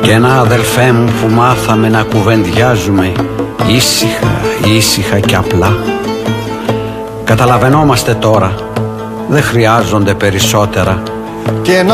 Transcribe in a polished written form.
Κι ένα αδελφέ μου που μάθαμε να κουβεντιάζουμε ήσυχα και απλά. Καταλαβαίνόμαστε τώρα, δεν χρειάζονται περισσότερα.